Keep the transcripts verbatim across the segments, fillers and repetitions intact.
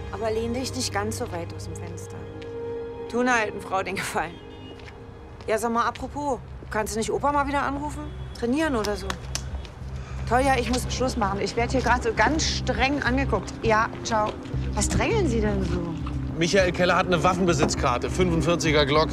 Aber lehn dich nicht ganz so weit aus dem Fenster. Tu einer alten Frau den Gefallen. Ja, sag mal, apropos, kannst du nicht Opa mal wieder anrufen? Trainieren oder so? Toll, ja, ich muss Schluss machen. Ich werde hier gerade so ganz streng angeguckt. Ja, ciao. Was drängeln Sie denn so? Michael Keller hat eine Waffenbesitzkarte, fünfundvierziger Glock.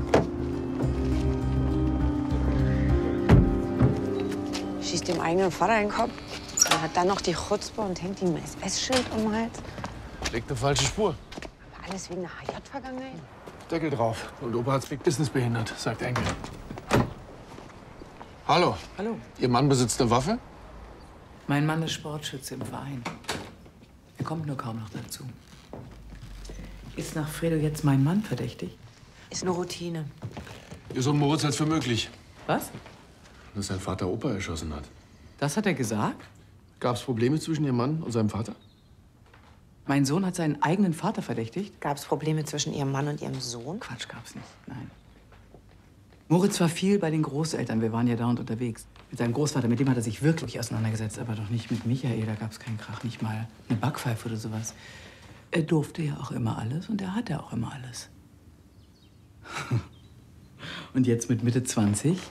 Schießt dem eigenen Vater in den Kopf. Und hat dann noch die Chutzpe und hängt ihm ein S S-Schild um den Hals. Legt eine falsche Spur. Aber alles wegen der H J-Vergangenheit? Deckel drauf. Und Opa hat's Big Business behindert, sagt Enkel. Hallo. Hallo. Ihr Mann besitzt eine Waffe? Mein Mann ist Sportschütze im Verein. Er kommt nur kaum noch dazu. Ist nach Fredo jetzt mein Mann verdächtig? Ist eine Routine. Ihr Sohn Moritz hält es für möglich, Was? dass sein Vater Opa erschossen hat. Das hat er gesagt? Gab es Probleme zwischen Ihrem Mann und seinem Vater? Mein Sohn hat seinen eigenen Vater verdächtigt? Gab es Probleme zwischen Ihrem Mann und Ihrem Sohn? Quatsch gab's nicht, nein. Moritz war viel bei den Großeltern. Wir waren ja dauernd unterwegs. Mit seinem Großvater, mit dem hat er sich wirklich auseinandergesetzt. Aber doch nicht mit Michael, da gab's keinen Krach. Nicht mal eine Backpfeife oder sowas. Er durfte ja auch immer alles und er hatte auch immer alles. Und jetzt mit Mitte zwanzig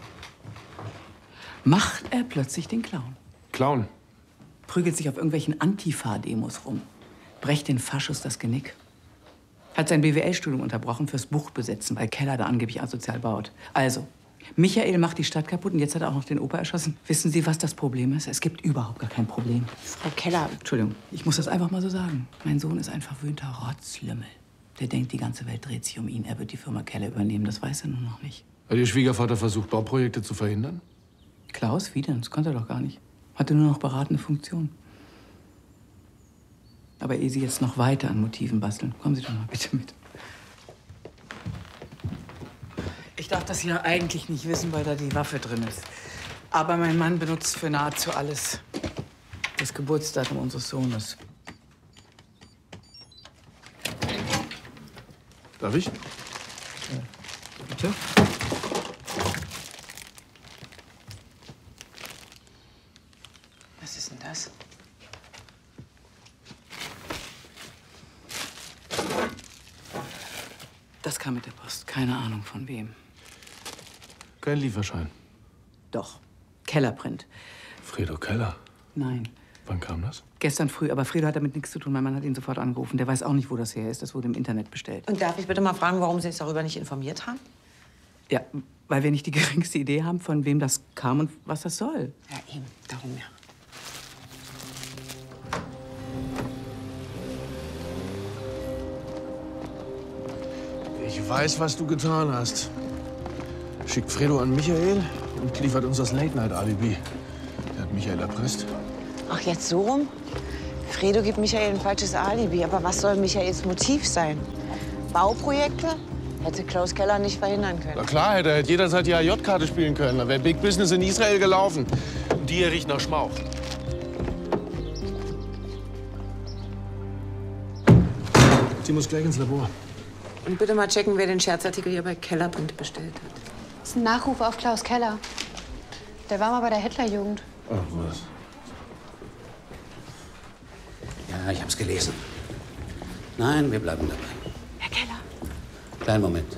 macht er plötzlich den Clown. Clown? Prügelt sich auf irgendwelchen Antifa-Demos rum. Brecht den Faschos das Genick. Hat sein B W L-Studium unterbrochen fürs Buchbesetzen, weil Keller da angeblich asozial baut. Also, Michael macht die Stadt kaputt und jetzt hat er auch noch den Opa erschossen. Wissen Sie, was das Problem ist? Es gibt überhaupt gar kein Problem. Frau Keller. Entschuldigung, ich muss das einfach mal so sagen. Mein Sohn ist ein verwöhnter Rotzlümmel. Der denkt, die ganze Welt dreht sich um ihn. Er wird die Firma Keller übernehmen, das weiß er nur noch nicht. Hat Ihr Schwiegervater versucht, Bauprojekte zu verhindern? Klaus, wie denn? Das konnte er doch gar nicht. Hatte nur noch beratende Funktion. Aber ehe Sie jetzt noch weiter an Motiven basteln, kommen Sie doch mal bitte mit. Ich darf das ja eigentlich nicht wissen, weil da die Waffe drin ist. Aber mein Mann benutzt für nahezu alles das Geburtsdatum unseres Sohnes. Darf ich? Äh, bitte? Was ist denn das? Das kam mit der Post. Keine Ahnung von wem. Kein Lieferschein. Doch. Kellerprint. Fredo Keller? Nein. Wann kam das? Gestern früh, aber Fredo hat damit nichts zu tun. Mein Mann hat ihn sofort angerufen. Der weiß auch nicht, wo das her ist. Das wurde im Internet bestellt. Und darf ich bitte mal fragen, warum Sie uns darüber nicht informiert haben? Ja, weil wir nicht die geringste Idee haben, von wem das kam und was das soll. Ja, eben. Darum ja. Ich weiß, was du getan hast. Schickt Fredo an Michael und liefert uns das Late-Night-Alibi. Der hat Michael erpresst. Ach, jetzt so rum? Fredo gibt Michael ein falsches Alibi. Aber was soll Michaels Motiv sein? Bauprojekte? Hätte Klaus Keller nicht verhindern können. Na klar, hätte er hätte jederzeit die A J-Karte spielen können. Da wäre Big Business in Israel gelaufen. Und die hier riecht nach Schmauch. Sie muss gleich ins Labor. Und bitte mal checken, wer den Scherzartikel hier bei Kellerprint bestellt hat. Das ist ein Nachruf auf Klaus Keller. Der war mal bei der Hitlerjugend. Ach, was? Ja, ich hab's gelesen. Nein, wir bleiben dabei. Herr Keller. Kleinen Moment.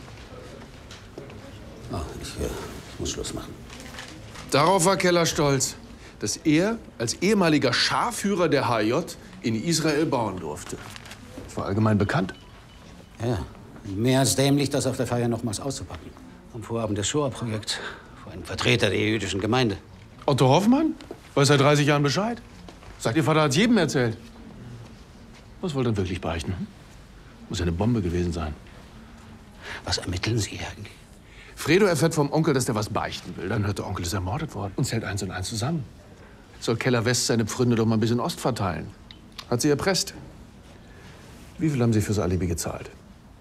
Oh, ich, äh, ich muss Schluss machen. Darauf war Keller stolz, dass er als ehemaliger Scharführer der H J in Israel bauen durfte. Das war allgemein bekannt. Ja, mehr als dämlich, das auf der Feier nochmals auszupacken. Am Vorabend des Shoah-Projekts vor einem Vertreter der jüdischen Gemeinde. Otto Hoffmann? Weiß seit dreißig Jahren Bescheid. Sagt, Ihr Vater hat's jedem erzählt. Was wollt ihr denn wirklich beichten? Hm? Muss ja eine Bombe gewesen sein. Was ermitteln Sie eigentlich? Fredo erfährt vom Onkel, dass der was beichten will. Dann hört der Onkel, ist ermordet worden und zählt eins und eins zusammen. Soll Keller West seine Pfründe doch mal ein bisschen Ost verteilen. Hat sie erpresst. Wie viel haben Sie fürs Alibi gezahlt?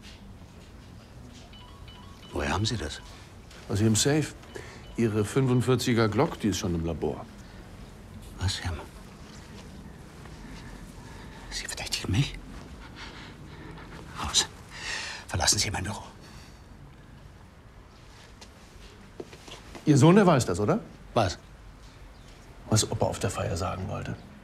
Woher haben Sie das? Aus Ihrem Safe. Ihre fünfundvierziger Glock, die ist schon im Labor. Was, Herr? Sie verdächtigen mich? Raus. Verlassen Sie mein Büro. Ihr Sohn, der weiß das, oder? Was? Was Opa auf der Feier sagen wollte.